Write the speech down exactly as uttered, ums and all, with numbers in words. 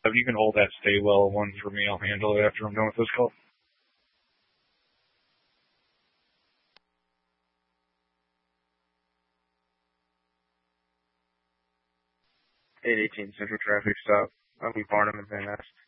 You can hold that stay well one for me. I'll handle it after I'm done with this call. eight eighteen Central Traffic Stop. I'll be Barnum and Van Ness.